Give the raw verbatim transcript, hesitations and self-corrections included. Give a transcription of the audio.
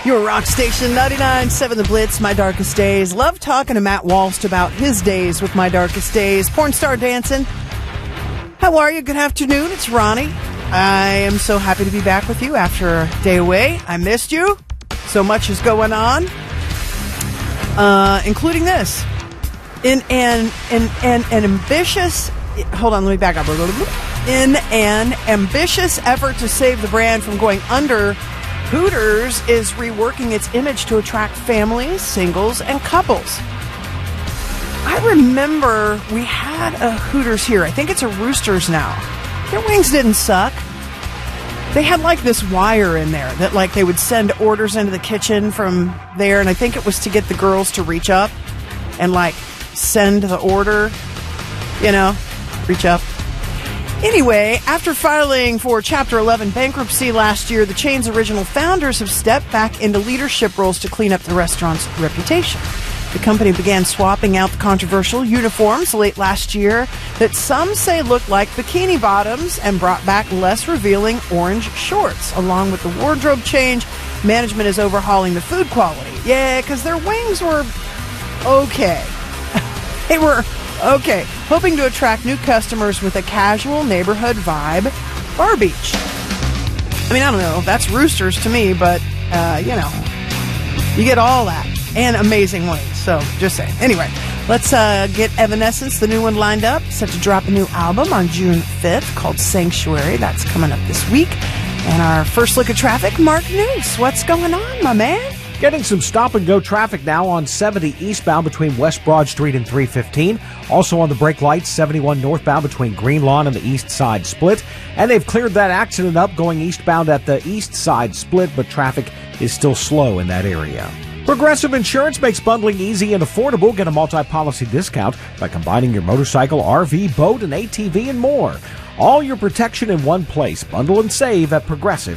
Your rock station, ninety-nine point seven The Blitz, My Darkest Days. Love talking to Matt Walst about his days with My Darkest Days. Porn star dancing. How are you? Good afternoon. It's Ronnie. I am so happy to be back with you after a day away. I missed you. So much is going on, uh, including this. In an, in an, an ambitious... Hold on, let me back up. In an ambitious effort to save the brand from going under, Hooters is reworking its image to attract families, singles, and couples. I remember we had a Hooters here. I think it's a Roosters now. Their wings didn't suck. They had like this wire in there that like they would send orders into the kitchen from there, and I think it was to get the girls to reach up and like send the order, you know, reach up. Anyway, after filing for Chapter eleven bankruptcy last year, the chain's original founders have stepped back into leadership roles to clean up the restaurant's reputation. The company began swapping out the controversial uniforms late last year that some say look like bikini bottoms and brought back less revealing orange shorts. Along with the wardrobe change, management is overhauling the food quality. Yeah, because their wings were okay. They were okay. Hoping to attract new customers with a casual neighborhood vibe. Bar Beach. I mean, I don't know. That's Roosters to me, but, uh, you know, you get all that. And amazing wings. So, just saying. Anyway, let's uh, get Evanescence, the new one, lined up. Set to drop a new album on June fifth called Sanctuary. That's coming up this week. And our first look at traffic, Mark News. What's going on, my man? Getting some stop-and-go traffic now on seventy eastbound between West Broad Street and three fifteen. Also on the brake lights, seventy-one northbound between Green Lawn and the East Side Split. And they've cleared that accident up going eastbound at the East Side Split, but traffic is still slow in that area. Progressive Insurance makes bundling easy and affordable. Get a multi-policy discount by combining your motorcycle, R V, boat, and A T V and more. All your protection in one place. Bundle and save at Progressive